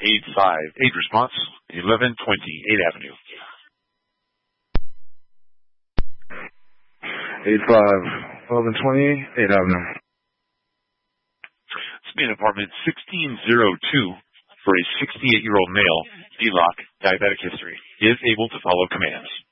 858 response, 1120 8th Avenue. 1120 8th Avenue. Spain apartment 1602 for a 68-year-old male, D-Lock, diabetic history, is able to follow commands.